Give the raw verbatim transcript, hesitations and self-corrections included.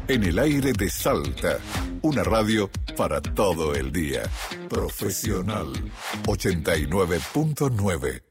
En el aire de Salta, una radio para todo el día. Profesional ochenta y nueve punto nueve.